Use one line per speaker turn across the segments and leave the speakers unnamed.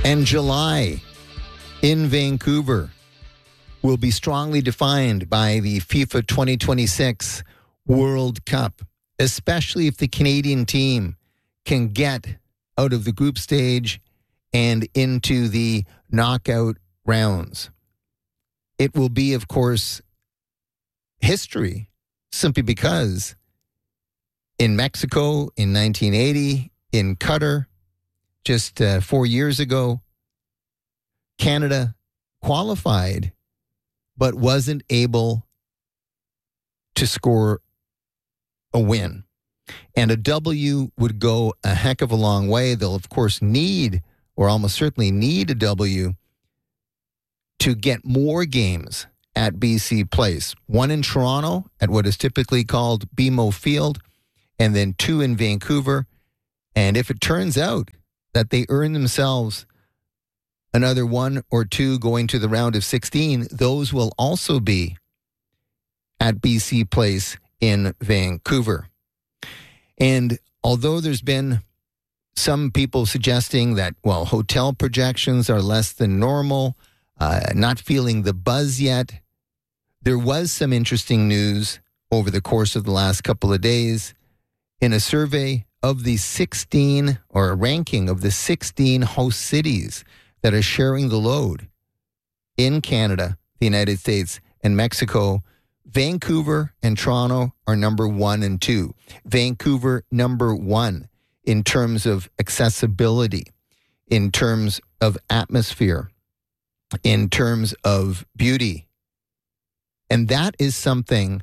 And July in Vancouver will be strongly defined by the FIFA 2026 World Cup, especially if the Canadian team can get out of the group stage and into the knockout rounds. It will be, of course, history, simply because in Mexico in 1980, in Qatar, just 4 years ago, Canada qualified but wasn't able to score a win. And a W would go a heck of a long way. They'll, of course, need, or almost certainly need, a W to get more games at BC Place. One in Toronto at what is typically called BMO Field, and then 2 in Vancouver. And if it turns out that they earn themselves another 1 or 2 going to the round of 16, those will also be at BC Place in Vancouver. And although there's been some people suggesting that, well, hotel projections are less than normal, not feeling the buzz yet, there was some interesting news over the course of the last couple of days in a survey of the 16, or a ranking of the 16 host cities that are sharing the load in Canada, the United States, and Mexico. Vancouver and Toronto are number 1 and 2. Vancouver, number 1 in terms of accessibility, in terms of atmosphere, in terms of beauty. And that is something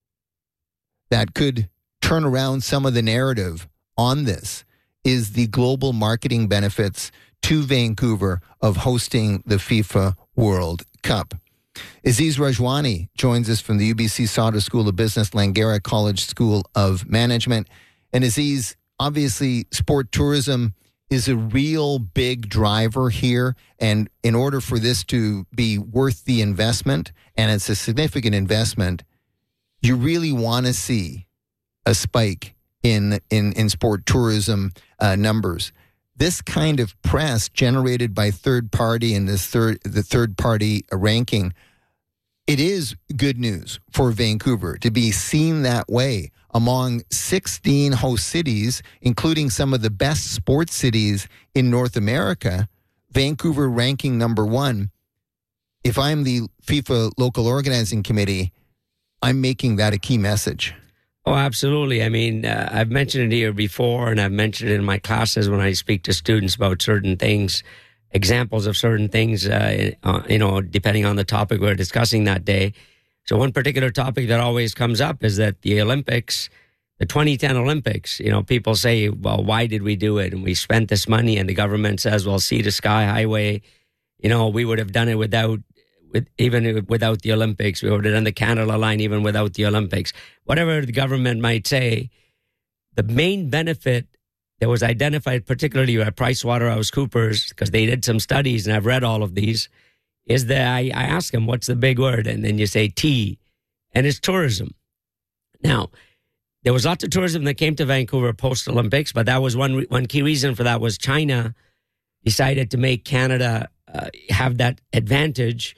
that could turn around some of the narrative on this, is the global marketing benefits to Vancouver of hosting the FIFA World Cup. Aziz Rajwani joins us from the UBC Sauder School of Business, Langara College School of Management. And Aziz, obviously sport tourism is a real big driver here. And in order for this to be worth the investment, and it's a significant investment, you really want to see a spike in sport tourism numbers. This kind of press generated by third party and the third party ranking, it is good news for Vancouver to be seen that way among 16 host cities, including some of the best sports cities in North America. Vancouver ranking number 1. If I'm the FIFA local organizing committee, I'm making that a key message.
Oh, absolutely. I mean, I've mentioned it here before, and I've mentioned it in my classes when I speak to students about certain things, examples of certain things, depending on the topic we're discussing that day. So one particular topic that always comes up is that the Olympics, the 2010 Olympics, people say, well, why did we do it? And we spent this money, and the government says, well, Sea to Sky Highway, we would have done it even without the Olympics. We would have done the Canada Line even without the Olympics. Whatever the government might say, the main benefit that was identified, particularly by PricewaterhouseCoopers, because they did some studies, and I've read all of these, is that I ask them, what's the big word? And then you say T, and it's tourism. Now, there was lots of tourism that came to Vancouver post-Olympics, but that was one key reason for that was China decided to make Canada have that advantage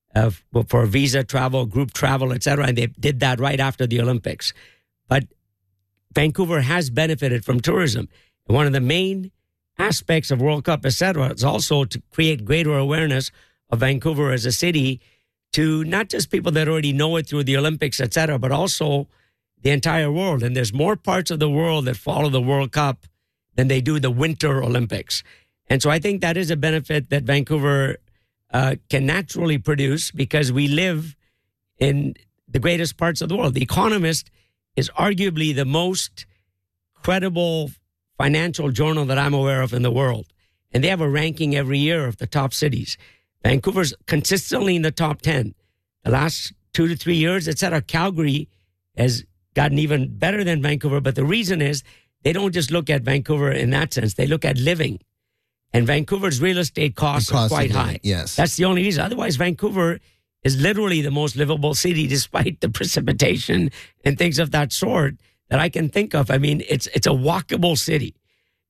for visa travel, group travel, etc., and they did that right after the Olympics. But Vancouver has benefited from tourism. And one of the main aspects of World Cup, etc., is also to create greater awareness of Vancouver as a city to not just people that already know it through the Olympics, etc., but also the entire world. And there's more parts of the world that follow the World Cup than they do the Winter Olympics. And so I think that is a benefit that Vancouver can naturally produce because we live in the greatest parts of the world. The Economist is arguably the most credible financial journal that I'm aware of in the world. And they have a ranking every year of the top cities. Vancouver's consistently in the top 10. The last 2 to 3 years, etc., Calgary has gotten even better than Vancouver. But the reason is they don't just look at Vancouver in that sense. They look at living. And Vancouver's real estate costs are quite high.
Yes.
That's the only reason. Otherwise, Vancouver is literally the most livable city despite the precipitation and things of that sort that I can think of. I mean, it's a walkable city.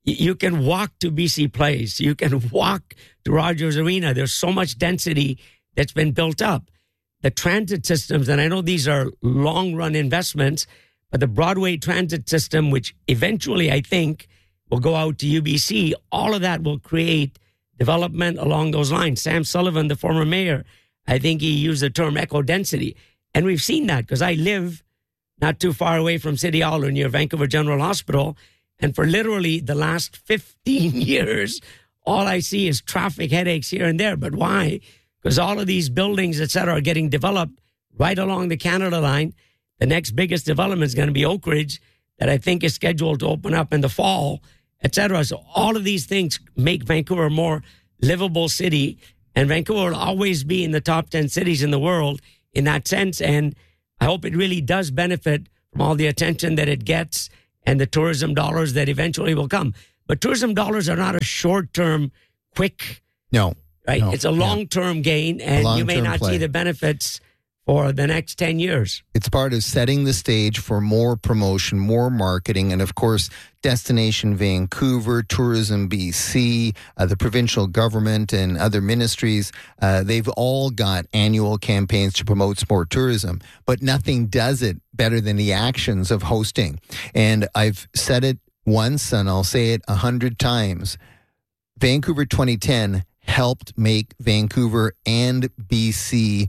You can walk to BC Place. You can walk to Rogers Arena. There's so much density that's been built up. The transit systems, and I know these are long-run investments, but the Broadway transit system, which eventually I think will go out to UBC, all of that will create development along those lines. Sam Sullivan, the former mayor, I think he used the term echo density. And we've seen that because I live not too far away from City Hall or near Vancouver General Hospital. And for literally the last 15 years, all I see is traffic headaches here and there. But why? Because all of these buildings, et cetera, are getting developed right along the Canada line. The next biggest development is going to be Oak Ridge, that I think is scheduled to open up in the fall, et cetera. So all of these things make Vancouver a more livable city. And Vancouver will always be in the top 10 cities in the world in that sense. And I hope it really does benefit from all the attention that it gets and the tourism dollars that eventually will come. But tourism dollars are not a short-term, quick.
No.
Right?
No,
it's a long-term gain, and you may not see the benefits for the next 10 years.
It's part of setting the stage for more promotion, more marketing, and of course, Destination Vancouver, Tourism BC, the provincial government and other ministries, they've all got annual campaigns to promote sport tourism, but nothing does it better than the actions of hosting. And I've said it once, and I'll say it 100 times. Vancouver 2010 helped make Vancouver and BC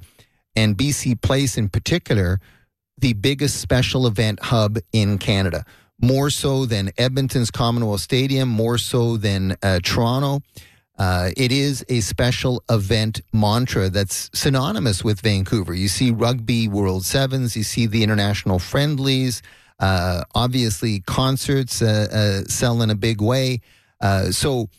Place in particular, the biggest special event hub in Canada. More so than Edmonton's Commonwealth Stadium, more so than Toronto. It is a special event mantra that's synonymous with Vancouver. You see Rugby World Sevens, you see the international friendlies, obviously concerts sell in a big way. So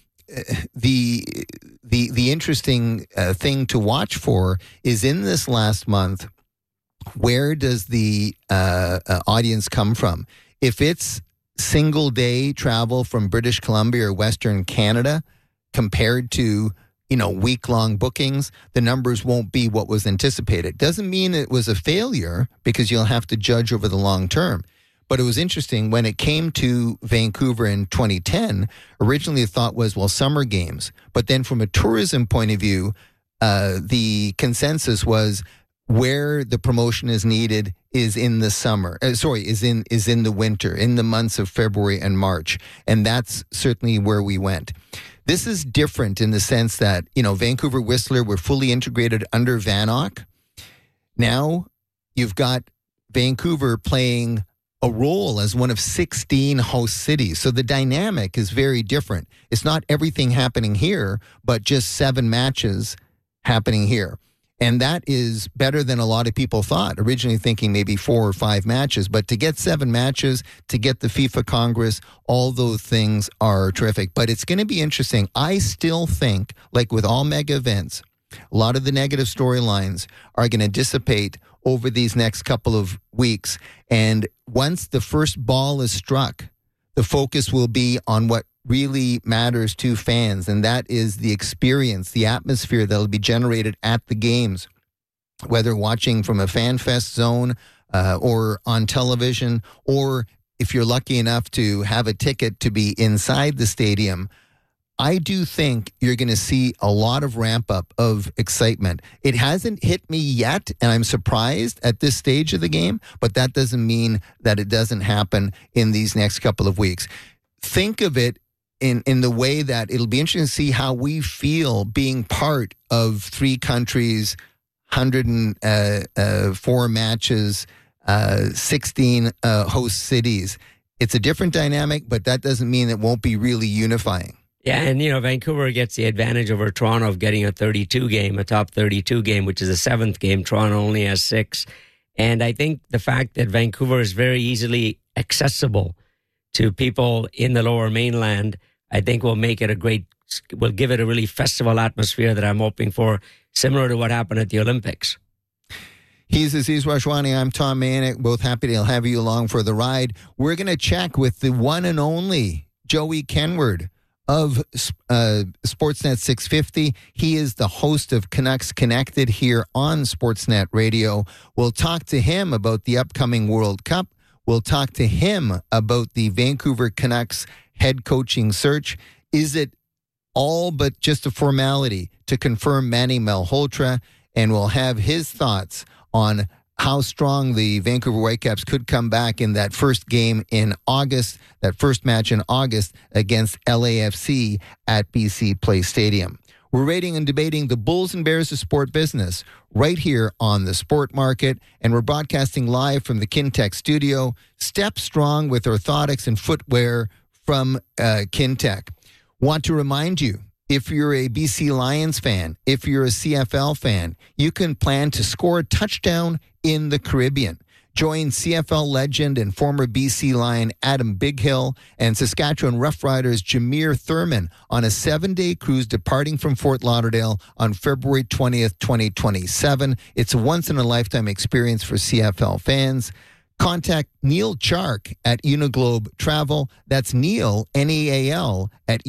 the interesting thing to watch for is in this last month, where does the audience come from? If it's single day travel from British Columbia or Western Canada compared to, week-long bookings, the numbers won't be what was anticipated. Doesn't mean it was a failure because you'll have to judge over the long term. But it was interesting when it came to Vancouver in 2010, originally the thought was, summer games. But then from a tourism point of view, the consensus was where the promotion is needed is in the summer. Is in the winter, in the months of February and March. And that's certainly where we went. This is different in the sense that, Vancouver Whistler were fully integrated under VANOC. Now you've got Vancouver playing a role as one of 16 host cities. So the dynamic is very different. It's not everything happening here, but just 7 matches happening here. And that is better than a lot of people thought, originally thinking maybe 4 or 5 matches. But to get 7 matches, to get the FIFA Congress, all those things are terrific. But it's going to be interesting. I still think, like with all mega events, a lot of the negative storylines are going to dissipate over these next couple of weeks. And once the first ball is struck, the focus will be on what really matters to fans, and that is the experience, the atmosphere that will be generated at the games, whether watching from a fan fest zone or on television, or if you're lucky enough to have a ticket to be inside the stadium. I do think you're going to see a lot of ramp up of excitement. It hasn't hit me yet, and I'm surprised at this stage of the game, but that doesn't mean that it doesn't happen in these next couple of weeks. Think of it in the way that it'll be interesting to see how we feel being part of 3 countries, 104 matches, 16 host cities. It's a different dynamic, but that doesn't mean it won't be really unifying.
Yeah, and Vancouver gets the advantage over Toronto of getting a 32 game, a top 32 game, which is a 7th game. Toronto only has 6. And I think the fact that Vancouver is very easily accessible to people in the Lower Mainland, I think will make it will give it a really festival atmosphere that I'm hoping for, similar to what happened at the Olympics.
He's Aziz Rajwani. I'm Tom Manek. Both happy to have you along for the ride. We're going to check with the one and only Joey Kenward of Sportsnet 650. He is the host of Canucks Connected here on Sportsnet Radio. We'll talk to him about the upcoming World Cup. We'll talk to him about the Vancouver Canucks head coaching search? Is it all but just a formality to confirm Manny Malhotra? And we'll have his thoughts on how strong the Vancouver Whitecaps could come back in that first game in August, that first match in August against LAFC at BC Place Stadium. We're rating and debating the Bulls and Bears of sport business right here on the Sport Market, and we're broadcasting live from the Kintec studio. Step strong with orthotics and footwear from Kintec. Want to remind you, if you're a BC Lions fan, if you're a CFL fan, you can plan to score a touchdown in the Caribbean. Join CFL legend and former BC Lion Adam Bighill and Saskatchewan Roughriders Jameer Thurman on a 7-day cruise departing from Fort Lauderdale on February 20th, 2027. It's a once-in-a-lifetime experience for CFL fans. Contact Neil Chark at Uniglobe Travel. That's Neil, Neal, at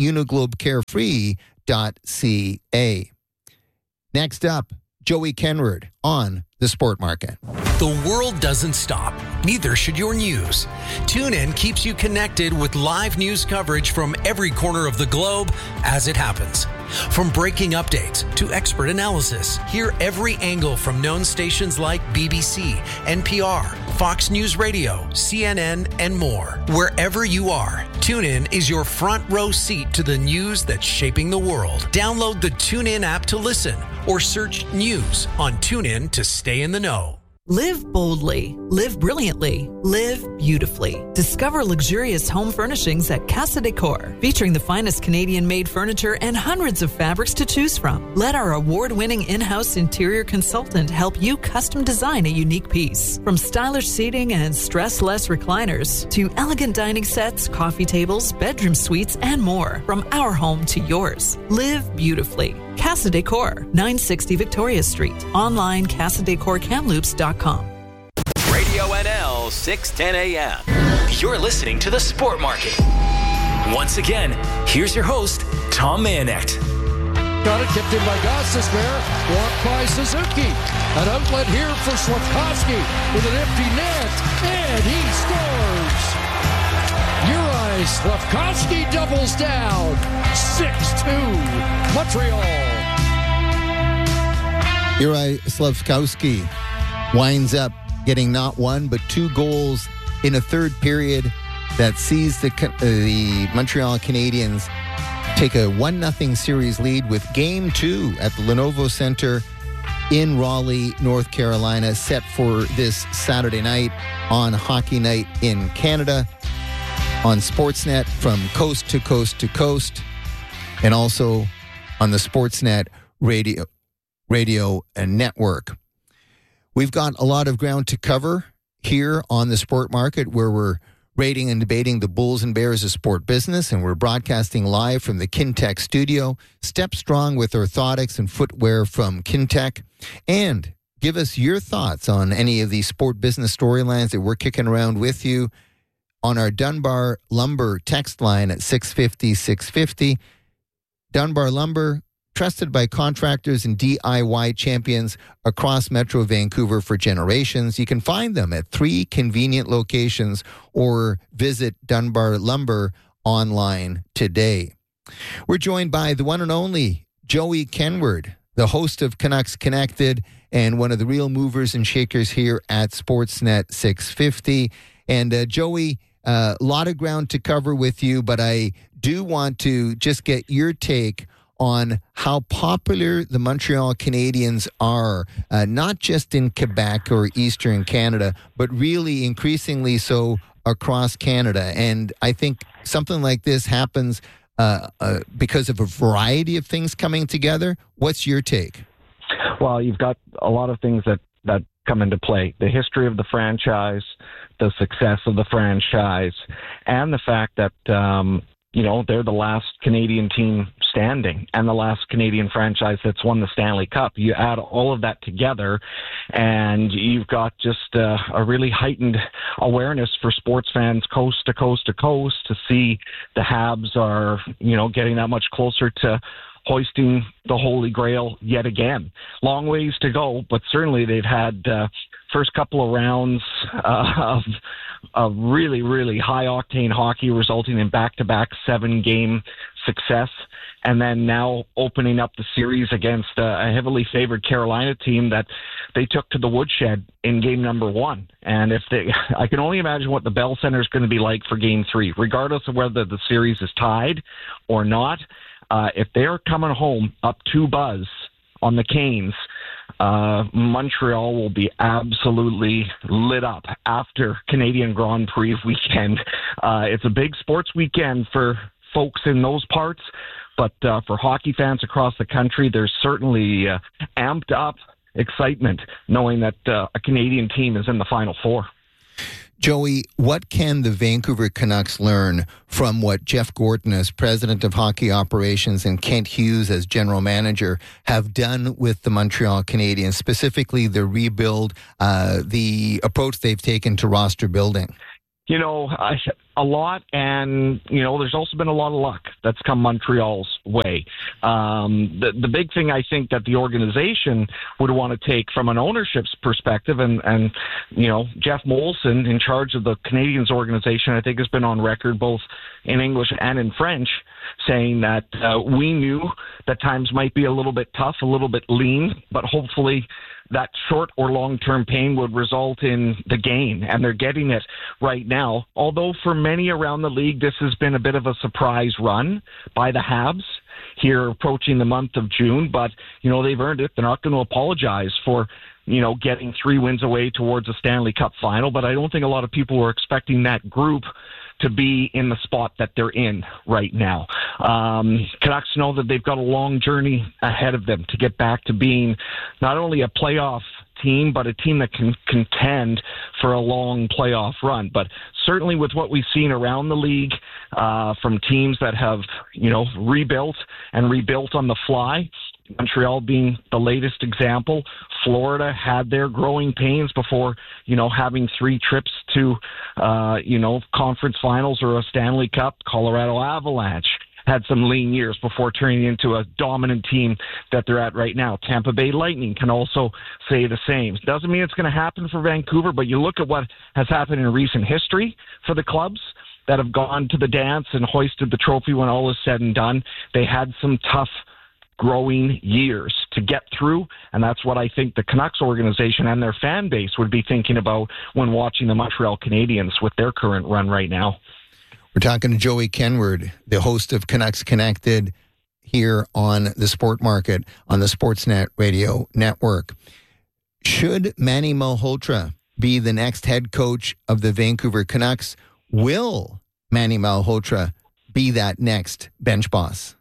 uniglobecarefree.ca. Next up, Joey Kenward on the Sport Market.
The world doesn't stop. Neither should your news. TuneIn keeps you connected with live news coverage from every corner of the globe as it happens. From breaking updates to expert analysis, hear every angle from known stations like BBC, NPR, Fox News Radio, CNN, and more. Wherever you are, TuneIn is your front row seat to the news that's shaping the world. Download the TuneIn app to listen or search news on TuneIn to stay in the know.
Live boldly, live brilliantly, live beautifully. Discover luxurious home furnishings at Casa Decor, featuring the finest Canadian-made furniture and hundreds of fabrics to choose from. Let our award-winning in-house interior consultant help you custom design a unique piece. From stylish seating and stress-less recliners to elegant dining sets, coffee tables, bedroom suites, and more. From our home to yours. Live beautifully. Casa Decor, 960 Victoria Street. Online, CasaDecorKamloops.com.
Radio NL 610 AM. You're listening to the Sport Market. Once again, here's your host, Tom Mayonet.
Got it, tipped in by Gostisbehere, blocked by Suzuki. An outlet here for Slavkovsky with an empty net, and he scores. Juraj Slavkovsky doubles down, 6-2, Montreal.
Juraj Slavkovsky winds up getting not one, but 2 goals in a third period that sees the Montreal Canadiens take a 1-0 series lead with Game 2 at the Lenovo Center in Raleigh, North Carolina, set for this Saturday night on Hockey Night in Canada on Sportsnet from coast to coast to coast, and also on the Sportsnet radio and network. We've got a lot of ground to cover here on the Sport Market, where we're rating and debating the Bulls and Bears of sport business, and we're broadcasting live from the Kintec studio. Step strong with orthotics and footwear from Kintec, and give us your thoughts on any of these sport business storylines that we're kicking around with you on our Dunbar Lumber text line at 650-650. Dunbar Lumber, trusted by contractors and DIY champions across Metro Vancouver for generations. You can find them at 3 convenient locations or visit Dunbar Lumber online today. We're joined by the one and only Joey Kenward, the host of Canucks Connected and one of the real movers and shakers here at Sportsnet 650. And Joey, a lot of ground to cover with you, but I do want to just get your take on how popular the Montreal Canadiens are, not just in Quebec or Eastern Canada, but really increasingly so across Canada. And I think something like this happens because of a variety of things coming together. What's your take?
Well, you've got a lot of things that come into play. The history of the franchise, the success of the franchise, and the fact that, they're the last Canadian team standing and the last Canadian franchise that's won the Stanley Cup. You add all of that together, and you've got just a really heightened awareness for sports fans coast to coast to coast to see the Habs are, getting that much closer to hoisting the Holy Grail yet again. Long ways to go, but certainly they've had first couple of rounds of really, really high-octane hockey resulting in back-to-back 7-game success. And then now opening up the series against a heavily favored Carolina team that they took to the woodshed in game number 1. And I can only imagine what the Bell Center is going to be like for game 3, regardless of whether the series is tied or not. If they're coming home up 2-buzz on the Canes, Montreal will be absolutely lit up after Canadian Grand Prix weekend. It's a big sports weekend for folks in those parts, but for hockey fans across the country, there's certainly amped up excitement knowing that a Canadian team is in the Final Four.
Joey, what can the Vancouver Canucks learn from what Jeff Gorton as president of hockey operations and Kent Hughes as general manager have done with the Montreal Canadiens, specifically the rebuild, the approach they've taken to roster building? A lot, and, there's also been a lot of luck that's come Montreal's way. The big thing I think that the organization would want to take from an ownership's perspective, and Jeff Molson, in charge of the Canadiens organization, I think has been on record both in English and in French, saying that we knew that times might be a little bit tough, a little bit lean, but hopefully that short or long-term pain would result in the gain, and they're getting it right now. Although for many around the league, this has been a bit of a surprise run by the Habs here approaching the month of June, but, they've earned it. They're not going to apologize for, getting 3 wins away towards a Stanley Cup final, but I don't think a lot of people were expecting that group to be in the spot that they're in right now. Canucks know that they've got a long journey ahead of them to get back to being not only a playoff team, but a team that can contend for a long playoff run. But certainly with what we've seen around the league from teams that have, rebuilt on the fly, Montreal being the latest example. Florida had their growing pains before, having 3 trips to, conference finals or a Stanley Cup. Colorado Avalanche had some lean years before turning into a dominant team that they're at right now. Tampa Bay Lightning can also say the same. Doesn't mean it's going to happen for Vancouver, but you look at what has happened in recent history for the clubs that have gone to the dance and hoisted the trophy when all is said and done. They had some tough growing years to get through, and that's what I think the Canucks organization and their fan base would be thinking about when watching the Montreal Canadiens with their current run right now. We're talking to Joey Kenward, the host of Canucks Connected here on the Sport Market on the Sportsnet Radio Network. Should Manny Malhotra be the next head coach of the Vancouver Canucks? Will Manny Malhotra be that next bench boss?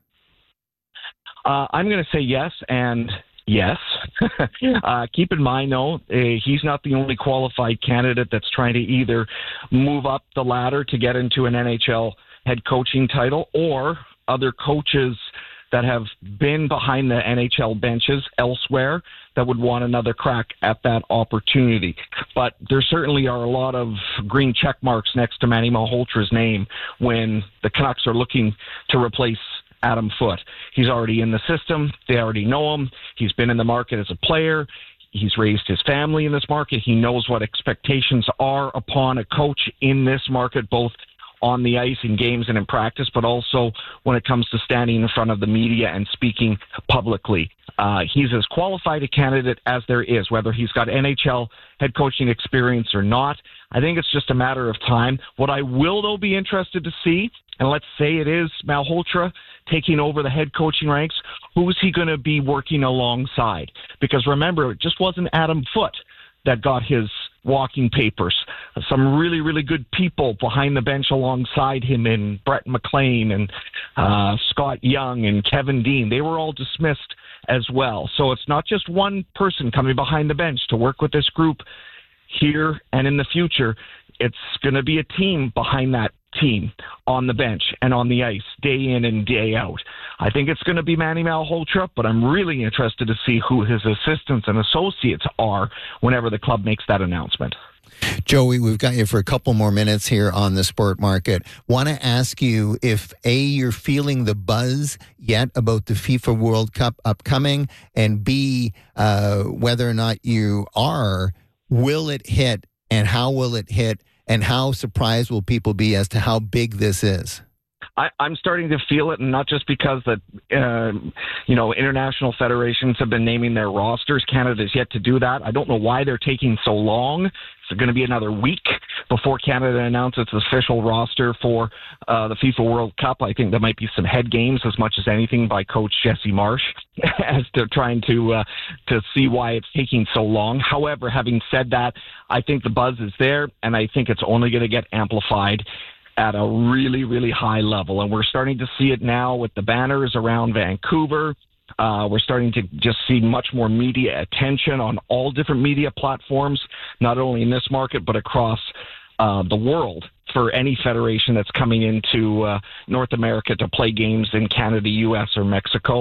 I'm going to say yes and yes. Keep in mind, though, he's not the only qualified candidate that's trying to either move up the ladder to get into an NHL head coaching title, or other coaches that have been behind the NHL benches elsewhere that would want another crack at that opportunity. But there certainly are a lot of green check marks next to Manny Malhotra's name when the Canucks are looking to replace Adam Foote. He's already in the system. They already know him. He's been in the market as a player. He's raised his family in this market. He knows what expectations are upon a coach in this market, both on the ice in games and in practice, but also when it comes to standing in front of the media and speaking publicly. He's as qualified a candidate as there is, whether he's got NHL head coaching experience or not. I think it's just a matter of time. What I will, though, be interested to see, and let's say it is Malhotra taking over the head coaching ranks, who is he going to be working alongside? Because remember, it just wasn't Adam Foote that got his walking papers. Some really, really good people behind the bench alongside him in Brett McLean and Scott Young and Kevin Dean. They were all dismissed as well. So it's not just one person coming behind the bench to work with this group here and in the future. It's going to be a team behind that team on the bench and on the ice day in and day out. I think it's going to be Manny Malhotra, but I'm really interested to see who his assistants and associates are whenever the club makes that announcement.
Joey, we've got you for a couple more minutes here on the Sport Market. Want to ask you if, A, you're feeling the buzz yet about the FIFA World Cup upcoming, and B, whether or not you are, will it hit, and how will it hit, and how surprised will people be as to how big this is?
I'm starting to feel it, and not just because that international federations have been naming their rosters. Canada's yet to do that. I don't know why they're taking so long. It's going to be another week before Canada announces its official roster for the FIFA World Cup. I think there might be some head games as much as anything by Coach Jesse Marsh as to trying to see why it's taking so long. However, having said that, I think the buzz is there, and I think it's only going to get amplified at a really, really high level. And we're starting to see it now with the banners around Vancouver. We're starting to just see much more media attention on all different media platforms, not only in this market, but across the world for any federation that's coming into North America to play games in Canada, U.S., or Mexico.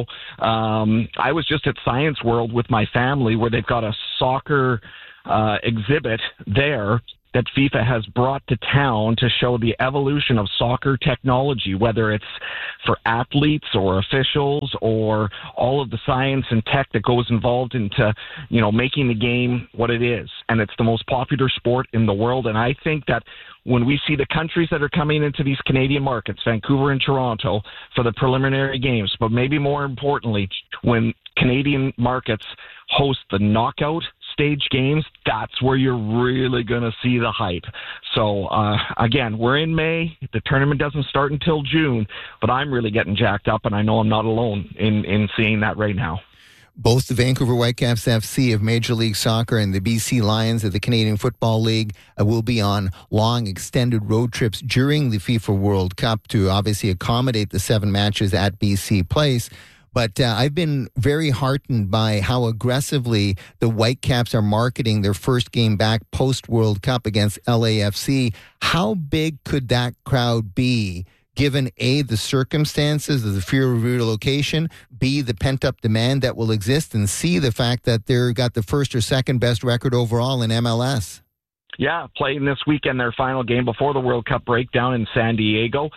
I was just at Science World with my family where they've got a soccer exhibit there that FIFA has brought to town to show the evolution of soccer technology, whether it's for athletes or officials or all of the science and tech that goes involved into, making the game what it is. And it's the most popular sport in the world. And I think that when we see the countries that are coming into these Canadian markets, Vancouver and Toronto, for the preliminary games, but maybe more importantly, when Canadian markets host the knockout stage games, that's where you're really going to see the hype. So, again, we're in May. The tournament doesn't start until June, but I'm really getting jacked up, and I know I'm not alone in seeing that right now.
Both the Vancouver Whitecaps FC of Major League Soccer and the BC Lions of the Canadian Football League will be on long, extended road trips during the FIFA World Cup to obviously accommodate the 7 matches at BC Place. But I've been very heartened by how aggressively the Whitecaps are marketing their first game back post-World Cup against LAFC. How big could that crowd be, given A, the circumstances of the fear of relocation, B, the pent-up demand that will exist, and C, the fact that they've got the first or second best record overall in MLS?
Yeah, playing this weekend, their final game before the World Cup break down in San Diego.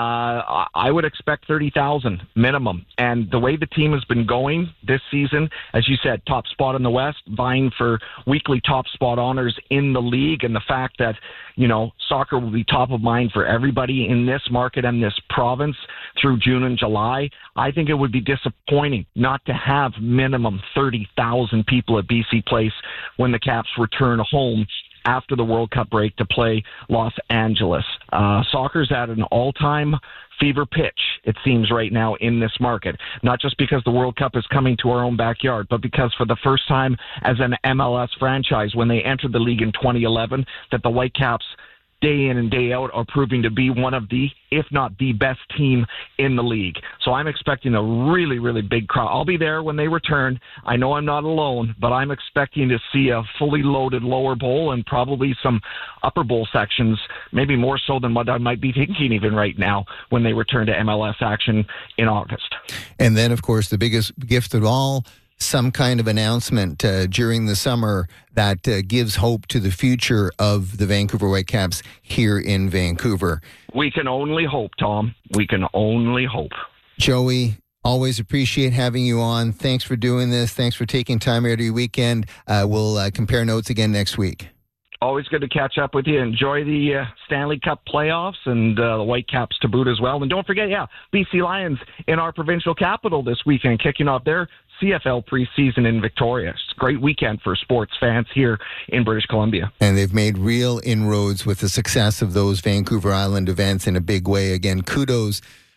I would expect 30,000 minimum. And the way the team has been going this season, as you said, top spot in the West, vying for weekly top spot honors in the league, and the fact that, soccer will be top of mind for everybody in this market and this province through June and July, I think it would be disappointing not to have minimum 30,000 people at BC Place when the Caps return home after the World Cup break to play Los Angeles. Soccer's at an all-time fever pitch, it seems, right now in this market. Not just because the World Cup is coming to our own backyard, but because for the first time as an MLS franchise, when they entered the league in 2011, that the Whitecaps day in and day out are proving to be one of the, if not the best team in the league. So I'm expecting a really, really big crowd. I'll be there when they return. I know I'm not alone, but I'm expecting to see a fully loaded lower bowl and probably some upper bowl sections, maybe more so than what I might be thinking even right now when they return to MLS action in August.
And then, of course, the biggest gift of all, some kind of announcement during the summer that gives hope to the future of the Vancouver Whitecaps here in Vancouver. We can only hope, Tom. We can only hope. Joey, always appreciate having you on. Thanks for doing this. Thanks for taking time out of your weekend. We'll compare notes again next week. Always good to catch up with you. Enjoy the Stanley Cup playoffs and the Whitecaps to boot as well. And don't forget, BC Lions in our provincial capital this weekend, kicking off their CFL preseason in Victoria. It's a great weekend for sports fans here in British Columbia. And they've made real inroads with the success of those Vancouver Island events in a big way. Again, kudos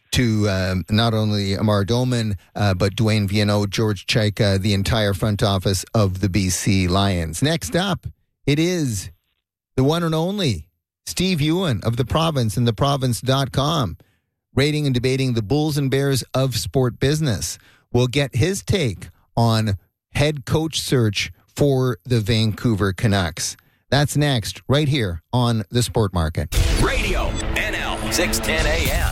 to not only Amar Doman, but Dwayne Viano, George Chaika, the entire front office of the BC Lions. Next up, it is the one and only Steve Ewan of The Province and theprovince.com, rating and debating the Bulls and Bears of sport business. We'll get his take on head coach search for the Vancouver Canucks. That's next, right here on The Sport Market.
Radio NL 610 AM.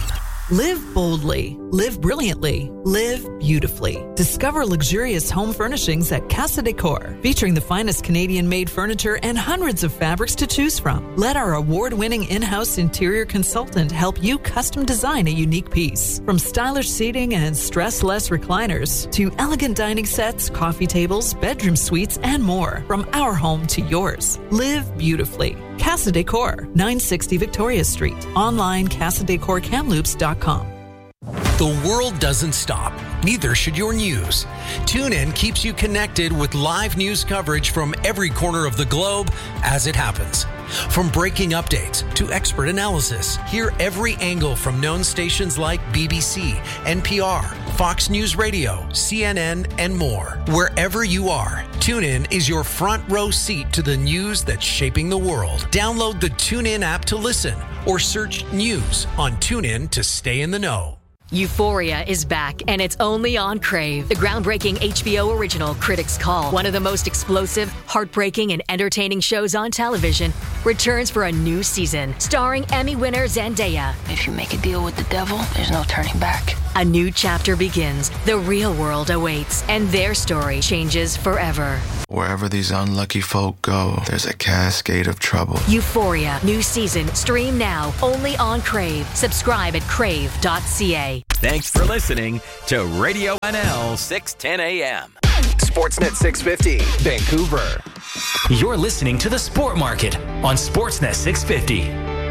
Live boldly, live brilliantly, live beautifully. Discover luxurious home furnishings at Casa Decor, featuring the finest Canadian-made furniture and hundreds of fabrics to choose from. Let our award-winning in-house interior consultant help you custom design a unique piece. From stylish seating and stress-less recliners to elegant dining sets, coffee tables, bedroom suites, and more. From our home to yours. Live beautifully. Casa Decor, 960 Victoria Street. Online, CasaDecorCamloops.com.
The world doesn't stop. Neither should your news. TuneIn keeps you connected with live news coverage from every corner of the globe as it happens. From breaking updates to expert analysis, hear every angle from known stations like BBC, NPR, Fox News Radio, CNN, and more. Wherever you are, TuneIn is your front row seat to the news that's shaping the world. Download the TuneIn app to listen or search news on TuneIn to stay in the know.
Euphoria is back, and it's only on Crave. The groundbreaking HBO original Critics' Call, one of the most explosive, heartbreaking, and entertaining shows on television, returns for a new season, starring Emmy winner Zendaya.
If you make a deal with the devil, there's no turning back.
A new chapter begins, the real world awaits, and their story changes forever.
Wherever these unlucky folk go, there's a cascade of trouble.
Euphoria, new season, stream now, only on Crave. Subscribe at crave.ca.
Thanks for listening to Radio NL 610 AM.
Sportsnet 650, Vancouver.
You're listening to The Sport Market on Sportsnet 650.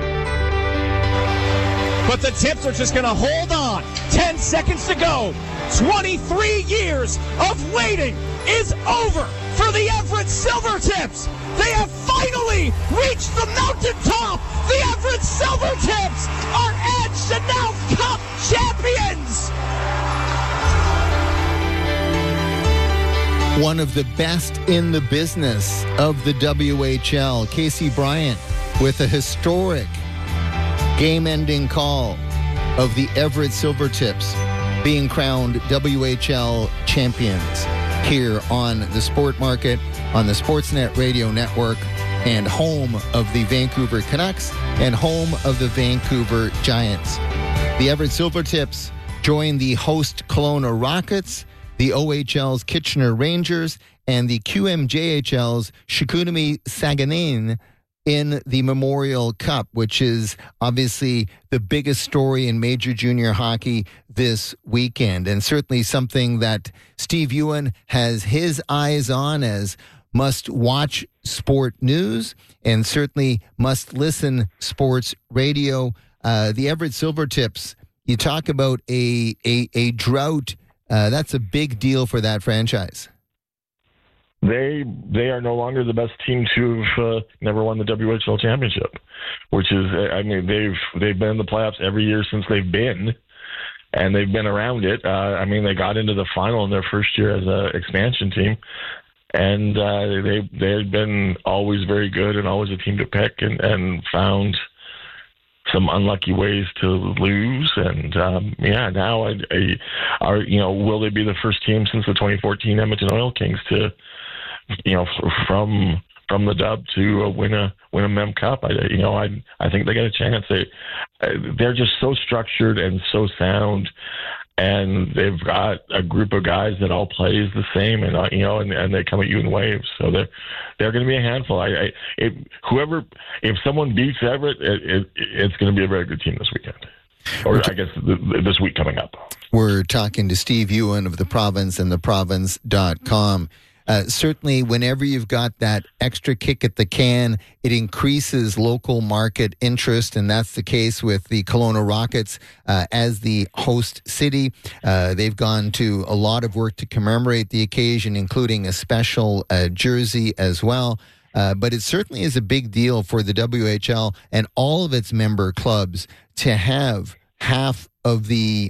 But the Tips are just going to hold on. 10 seconds to go. 23 years of waiting is over for the Everett Silver Tips. They have finally reached the mountaintop. The Everett Silver Tips are Edge and now Cup champions.
One of the best in the business of the WHL, Casey Bryant, with a historic game-ending call of the Everett Silver Tips being crowned WHL champions here on the Sport Market, on the Sportsnet Radio Network, and home of the Vancouver Canucks and home of the Vancouver Giants. The Everett Silver Tips join the host Kelowna Rockets, the OHL's Kitchener Rangers, and the QMJHL's Chicoutimi Saguenay in the Memorial Cup, which is obviously the biggest story in major junior hockey this weekend, and certainly something that Steve Ewan has his eyes on as must-watch sport news and certainly must-listen sports radio. The Everett Silver Tips, you talk about a drought. That's a big deal for that franchise.
They are no longer the best team to have never won the WHL championship, which is, I mean, they've been in the playoffs every year since they've been, and they've been around it. I mean, they got into the final in their first year as an expansion team, and they've been always very good and always a team to pick, and found some unlucky ways to lose. And now will they be the first team since the 2014 Edmonton Oil Kings to, from the dub to win a Mem Cup? I think they got a chance. They're just so structured and so sound, and they've got a group of guys that all plays the same, and they come at you in waves. So they're going to be a handful. If someone beats Everett, it's going to be a very good team this weekend, or I guess this week coming up.
We're talking to Steve Ewan of The Province and theprovince.com. Certainly, whenever you've got that extra kick at the can, it increases local market interest, and that's the case with the Kelowna Rockets as the host city. They've gone to a lot of work to commemorate the occasion, including a special jersey as well. But it certainly is a big deal for the WHL and all of its member clubs to have half of the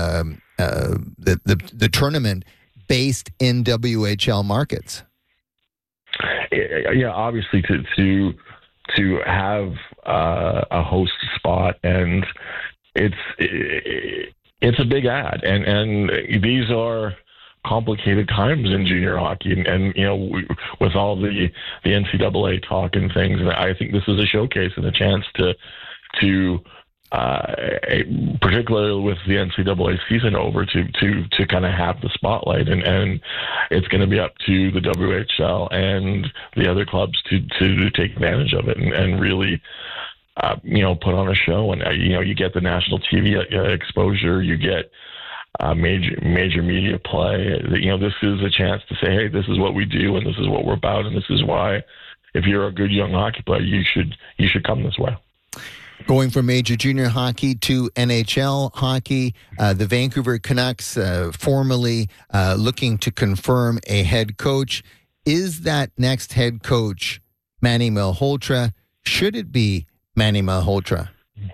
tournament based in WHL markets.
Yeah, obviously to have a host spot, and it's a big add, and these are complicated times in junior hockey, and with all the NCAA talk and things, and I think this is a showcase and a chance to particularly with the NCAA season over, to kind of have the spotlight, and it's going to be up to the WHL and the other clubs to take advantage of it and really put on a show. And you get the national TV exposure, you get major media play. This is a chance to say, hey, this is what we do, and this is what we're about, and this is why, if you're a good young hockey player, you should come this way.
Going from major junior hockey to NHL hockey, the Vancouver Canucks formally looking to confirm a head coach. Is that next head coach Manny Malhotra? Should it be Manny Malhotra?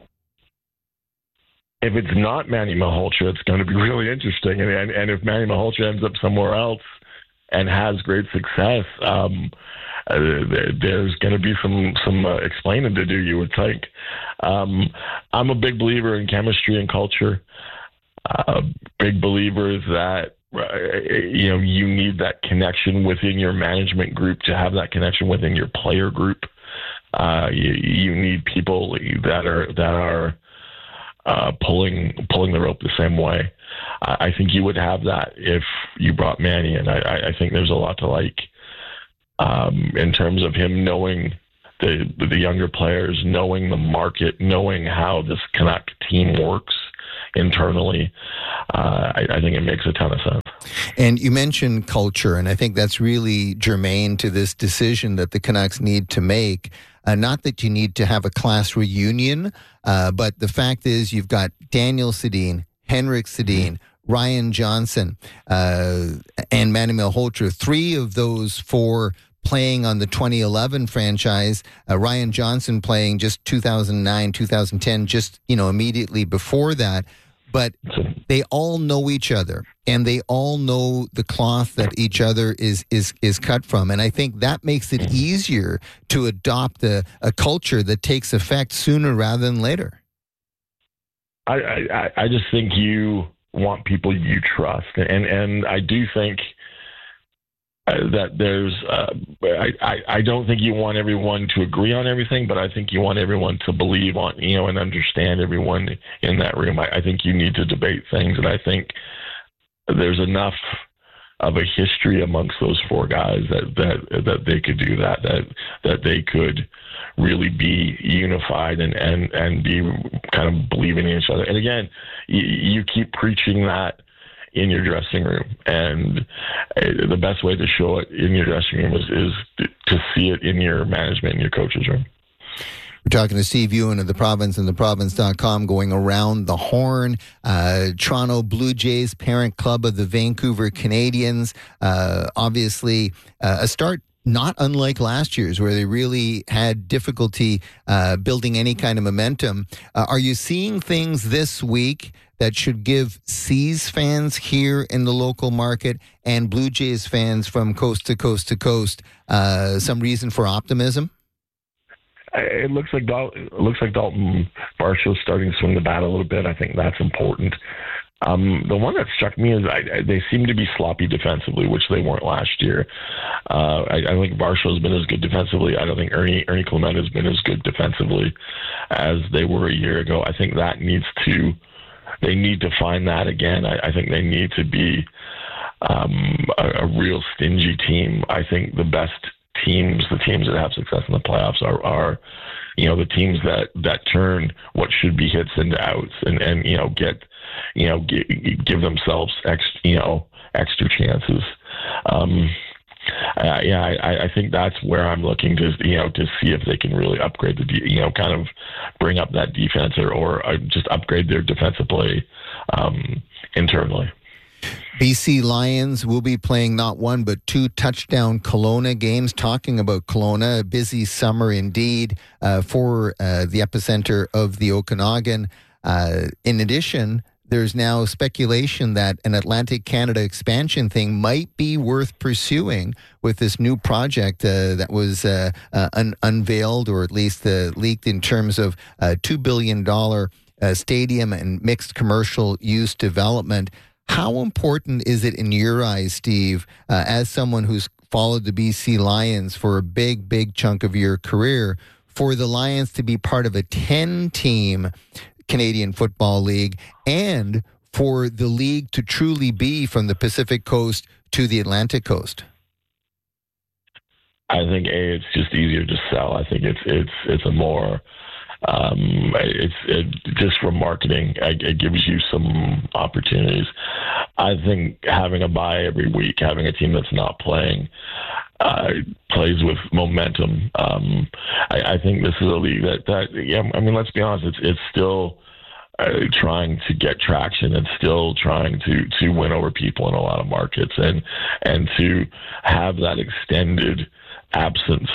If it's not Manny Malhotra, it's going to be really interesting. And if Manny Malhotra ends up somewhere else and has great success, there's going to be some explaining to do, you would think. I'm a big believer in chemistry and culture. Big believer that you need that connection within your management group to have that connection within your player group. You need people that are pulling the rope the same way. I think you would have that if you brought Manny, and I think there's a lot to like. In terms of him knowing the younger players, knowing the market, knowing how this Canuck team works internally, I think it makes a ton of sense.
And you mentioned culture, and I think that's really germane to this decision that the Canucks need to make. Not that you need to have a class reunion, but the fact is you've got Daniel Sedin, Henrik Sedin, Ryan Johnson, and Manny Malhotra, 3 of those 4 playing on the 2011 franchise. Ryan Johnson playing just 2009, 2010, just immediately before that. But they all know each other, and they all know the cloth that each other is cut from. And I think that makes it easier to adopt a culture that takes effect sooner rather than later.
I just think you want people you trust, and I do think that there's I don't think you want everyone to agree on everything, but I think you want everyone to believe on and understand everyone in that room. I think you need to debate things, and I think there's enough of a history amongst those 4 guys that they could do that they could really be unified and be kind of believing in each other. And again, you keep preaching that in your dressing room, and the best way to show it in your dressing room is to see it in your management and your coach's room.
We're talking to Steve Ewan of The Province and theprovince.com, going around the horn. Toronto Blue Jays, parent club of the Vancouver Canadians. Obviously, a start not unlike last year's, where they really had difficulty building any kind of momentum. Are you seeing things this week that should give Seas fans here in the local market and Blue Jays fans from coast to coast to coast some reason for optimism?
It looks like Dalton Varshaw's starting to swing the bat a little bit. I think that's important. The one that struck me is they seem to be sloppy defensively, which they weren't last year. I think Varshaw's been as good defensively. I don't think Ernie Clement has been as good defensively as they were a year ago. I think they need to find that again. I think they need to be a real stingy team. I think the best teams, the teams that have success in the playoffs are the teams that turn what should be hits into outs and give themselves extra chances. I think that's where I'm looking to see if they can really upgrade kind of bring up that defense or just upgrade their defensive play internally.
BC Lions will be playing not 1 but 2 touchdown Kelowna games. Talking about Kelowna, a busy summer indeed for the epicenter of the Okanagan. In addition, there's now speculation that an Atlantic Canada expansion thing might be worth pursuing with this new project that was unveiled, or at least leaked, in terms of $2 billion stadium and mixed commercial use development. How important is it in your eyes, Steve, as someone who's followed the BC Lions for a big chunk of your career, for the Lions to be part of a 10-team Canadian Football League and for the league to truly be from the Pacific Coast to the Atlantic Coast?
I think it's just easier to sell. I think it's a more just for marketing. It gives you some opportunities. I think having a bye every week, having a team that's not playing, plays with momentum. I think this is a league that I mean, let's be honest, it's still trying to get traction and still trying to win over people in a lot of markets, and to have that extended absence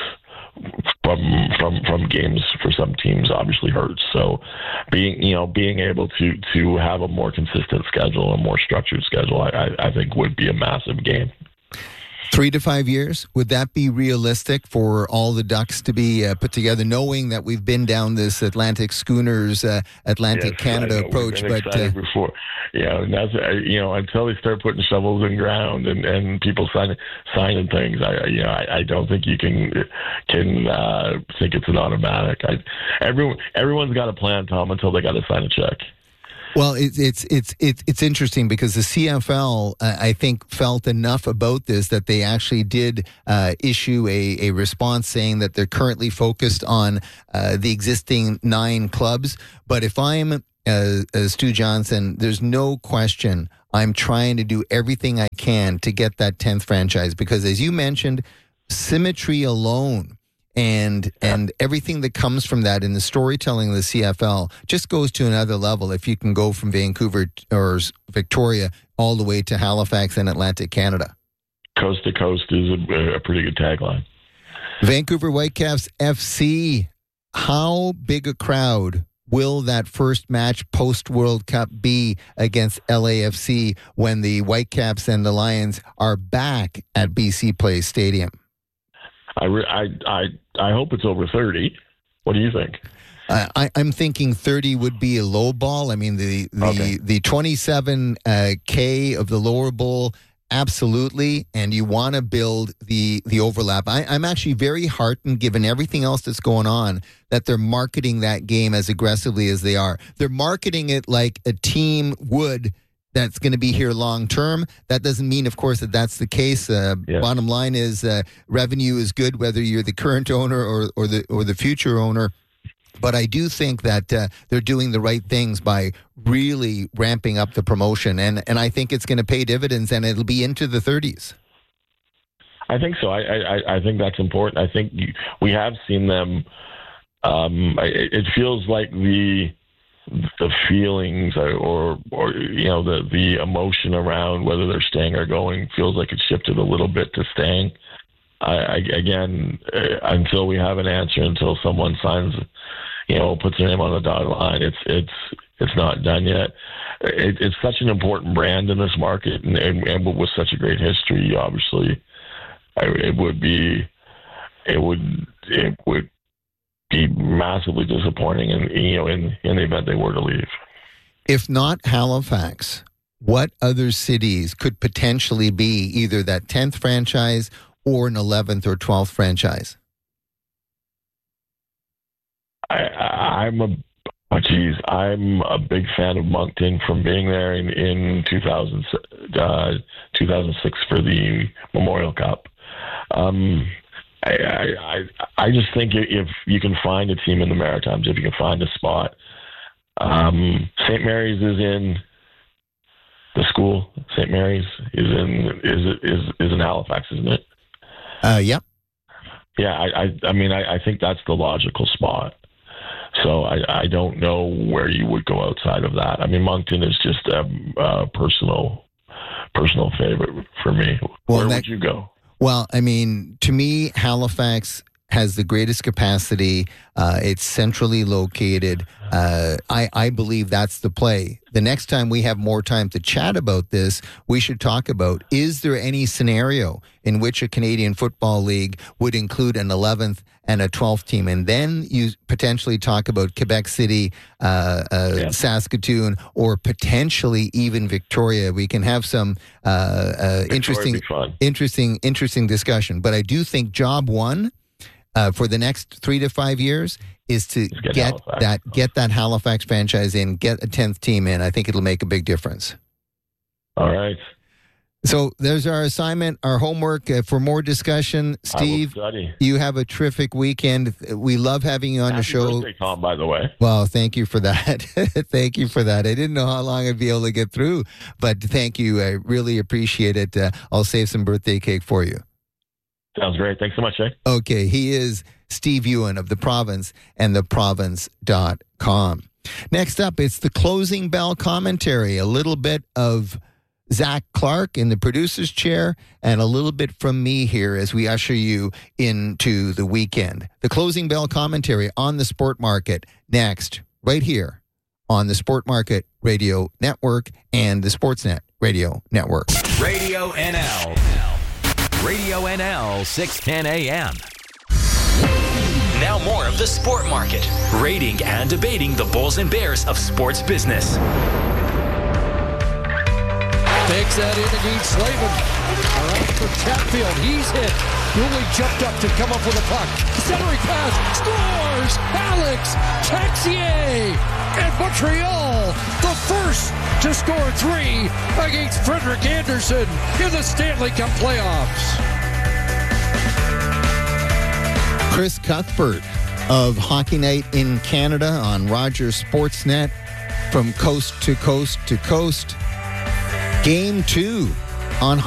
from games for some teams obviously hurts. So being able to have a more consistent schedule, a more structured schedule, I think would be a massive gain.
3 to 5 years, would that be realistic for all the Ducks to be put together, knowing that we've been down this Atlantic Schooners, Atlantic Canada approach?
But before, that's until they start putting shovels in ground and people signing things, I don't think you can think it's an automatic. Everyone's got a plan, Tom, until they got to sign a check.
Well, it's interesting because the CFL, I think, felt enough about this that they actually did issue a response saying that they're currently focused on the existing 9 clubs. But if I'm Stu Johnson, there's no question I'm trying to do everything I can to get that 10th franchise because, as you mentioned, symmetry alone and everything that comes from that in the storytelling of the CFL just goes to another level if you can go from Vancouver or Victoria all the way to Halifax and Atlantic Canada.
Coast to coast is a pretty good tagline.
Vancouver Whitecaps FC, how big a crowd will that first match post-World Cup be against LAFC when the Whitecaps and the Lions are back at BC Place Stadium?
I hope it's over 30. What do you think?
I'm thinking 30 would be a low ball. I mean, the 27K of the lower bowl, absolutely. And you want to build the overlap. I'm actually very heartened, given everything else that's going on, that they're marketing that game as aggressively as they are. They're marketing it like a team would that's going to be here long term. That doesn't mean, of course, that that's the case. Bottom line is revenue is good, whether you're the current owner or the future owner. But I do think that they're doing the right things by really ramping up the promotion, and I think it's going to pay dividends, and it'll be into the 30s.
I think so. I think that's important. I think we have seen them. It feels like the feelings or the emotion around whether they're staying or going feels like it's shifted a little bit to staying. Again, until we have an answer, until someone signs, puts their name on the dotted line, it's not done yet. It's such an important brand in this market, and with such a great history, obviously, it would be massively disappointing in the event they were to leave.
If not Halifax, what other cities could potentially be either that 10th franchise or an 11th or 12th franchise?
I'm a big fan of Moncton from being there in 2006 for the Memorial Cup. I just think if you can find a team in the Maritimes, if you can find a spot, St. Mary's is in the school. St. Mary's is in Halifax, isn't it?
Yep.
Yeah, I think that's the logical spot. So I don't know where you would go outside of that. I mean, Moncton is just a personal favorite for me. Where would you go?
Well, I mean, to me, Halifax has the greatest capacity. It's centrally located. I believe that's the play. The next time we have more time to chat about this, we should talk about, is there any scenario in which a Canadian Football League would include an 11th and a 12th team? And then you potentially talk about Quebec City, Saskatoon, or potentially even Victoria. We can have some interesting discussion. But I do think job one, for the next 3 to 5 years is to get that Halifax franchise in, get a 10th team in. I think it'll make a big difference.
All right.
So there's our assignment, our homework for more discussion. Steve, you have a terrific weekend. We love having you on the show.
Happy birthday, Tom, by the way.
Well, thank you for that. Thank you for that. I didn't know how long I'd be able to get through, but thank you. I really appreciate it. I'll save some birthday cake for you.
Sounds great. Thanks so much, Jay.
Okay, he is Steve Ewan of The Province and theprovince.com. Next up, it's the closing bell commentary, a little bit of Zach Clark in the producer's chair, and a little bit from me here as we usher you into the weekend. The closing bell commentary on the Sport Market next, right here on the Sport Market Radio Network and the Sportsnet Radio Network.
Radio NL. Radio NL 610 AM. Now more of the Sport Market, rating and debating the Bulls and Bears of sports business.
Takes that in against Slavin. Around for Chatfield. He's hit. Dooley jumped up to come up with a puck. Centering pass. Scores! Alex Texier! And Montreal, the first to score 3 against Frederik Andersen in the Stanley Cup playoffs.
Chris Cuthbert of Hockey Night in Canada on Rogers Sportsnet from coast to coast to coast. Game 2 on